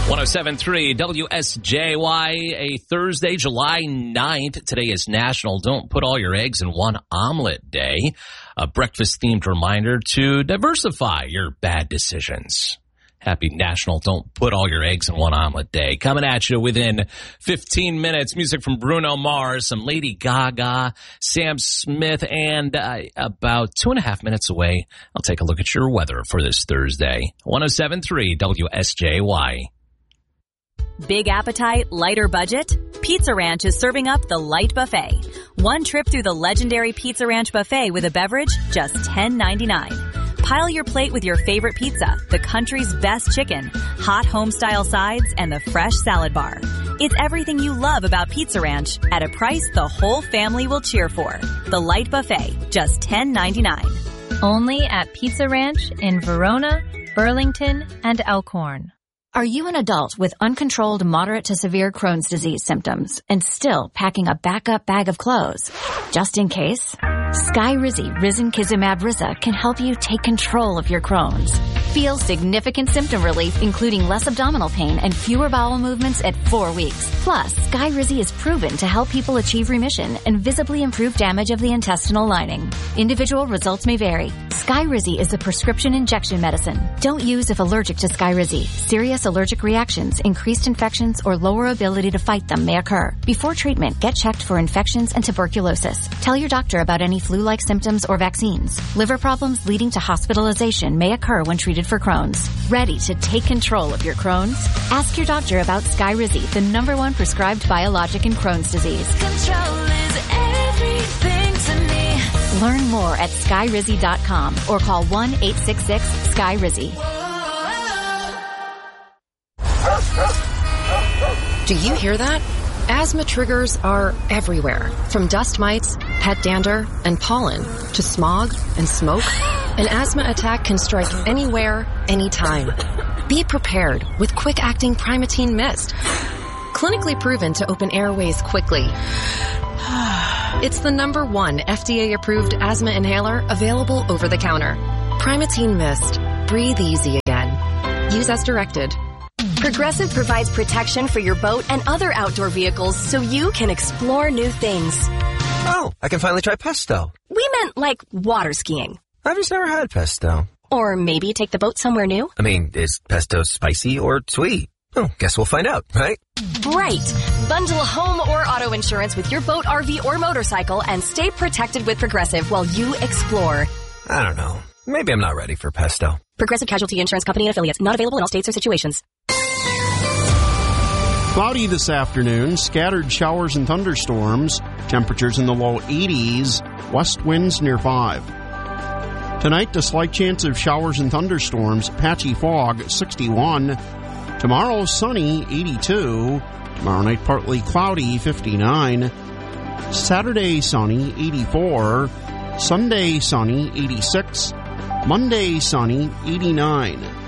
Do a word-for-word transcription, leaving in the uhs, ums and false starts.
one oh seven point three W S J Y, a Thursday, July ninth. Today is National Don't Put All Your Eggs in One Omelet Day, a breakfast-themed reminder to diversify your bad decisions. Happy National Don't Put All Your Eggs in One Omelet Day. Coming at you within fifteen minutes, music from Bruno Mars, some Lady Gaga, Sam Smith, and uh, about two and a half minutes away, I'll take a look at your weather for this Thursday. one oh seven point three W S J Y. Big appetite, lighter budget? Pizza Ranch is serving up the Light Buffet. One trip through the legendary Pizza Ranch buffet with a beverage, just ten ninety-nine. Pile your plate with your favorite pizza, the country's best chicken, hot home-style sides, and the fresh salad bar. It's everything you love about Pizza Ranch at a price the whole family will cheer for. The Light Buffet, just ten ninety-nine. Only at Pizza Ranch in Verona, Burlington, and Elkhorn. Are you an adult with uncontrolled moderate to severe Crohn's disease symptoms and still packing a backup bag of clothes? Just in case? Skyrizi Risankizumab Riza can help you take control of your Crohn's. Feel significant symptom relief, including less abdominal pain and fewer bowel movements at four weeks. Plus, Skyrizi is proven to help people achieve remission and visibly improve damage of the intestinal lining. Individual results may vary. Skyrizi is a prescription injection medicine. Don't use if allergic to Skyrizi. Serious allergic reactions, increased infections, or lower ability to fight them may occur. Before treatment, get checked for infections and tuberculosis. Tell your doctor about any flu-like symptoms or vaccines. Liver problems leading to hospitalization may occur when treated for Crohn's. Ready to take control of your Crohn's? Ask your doctor about Skyrizi, the number one prescribed biologic in Crohn's disease. Control is everything to me. Learn more at skyrizi dot com or call one eight six six SKYRIZI. Do you hear that? Asthma triggers are everywhere, from dust mites, pet dander, and pollen, to smog and smoke. An asthma attack can strike anywhere, anytime. Be prepared with quick-acting Primatene Mist. Clinically proven to open airways quickly. It's the number one F D A-approved asthma inhaler available over the counter. Primatene Mist. Breathe easy again. Use as directed. Progressive provides protection for your boat and other outdoor vehicles so you can explore new things. Oh, I can finally try pesto. We meant like water skiing. I've just never had pesto. Or maybe take the boat somewhere new. I mean, is pesto spicy or sweet? Oh, guess we'll find out, right? Right. Bundle home or auto insurance with your boat, R V, or motorcycle and stay protected with Progressive while you explore. I don't know. Maybe I'm not ready for pesto. Progressive Casualty Insurance Company and Affiliates. Not available in all states or situations. Cloudy this afternoon, scattered showers and thunderstorms, temperatures in the low eighties, west winds near five. Tonight, a slight chance of showers and thunderstorms, patchy fog, sixty-one. Tomorrow, sunny, eighty-two. Tomorrow night, partly cloudy, fifty-nine. Saturday, sunny, eighty-four. Sunday, sunny, eighty-six. Monday, sunny, eighty-nine.